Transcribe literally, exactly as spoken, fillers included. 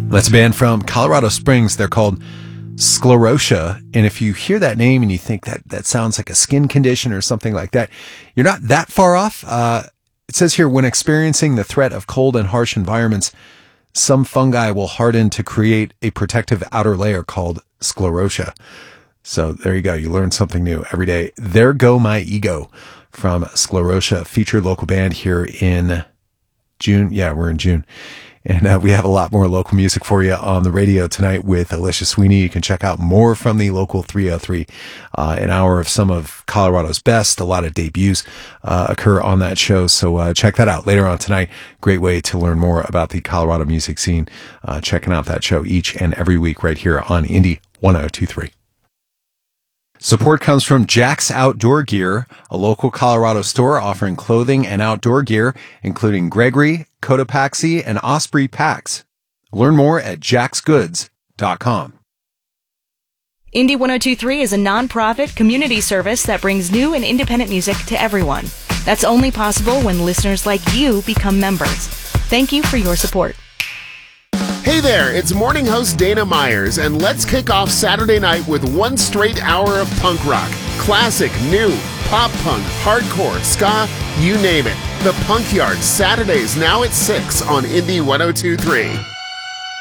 That's a band from Colorado Springs. They're called Sclerotia. And if you hear that name and you think that that sounds like a skin condition or something like that, you're not that far off. Uh, it says here, when experiencing the threat of cold and harsh environments, some fungi will harden to create a protective outer layer called sclerotia. So there you go. You learn something new every day. There Go My Ego from Sclerotia, featured local band here in June. Yeah, we're in June. And uh, we have a lot more local music for you on the radio tonight with Alicia Sweeney. You can check out more from the Local three oh three, uh, an hour of some of Colorado's best. A lot of debuts uh, occur on that show. So uh, check that out later on tonight. Great way to learn more about the Colorado music scene. Uh, checking out that show each and every week right here on Indy one oh two three. Support comes from Jack's Outdoor Gear, a local Colorado store offering clothing and outdoor gear, including Gregory, Cotopaxi, and Osprey packs. Learn more at jacks goods dot com. Indy one oh two three is a nonprofit community service that brings new and independent music to everyone. That's only possible when listeners like you become members. Thank you for your support. Hey there, it's morning host Dana Myers, and let's kick off Saturday night with one straight hour of punk rock. Classic, new, pop punk, hardcore, ska, you name it. The Punk Yard, Saturdays now at six on Indy one oh two three.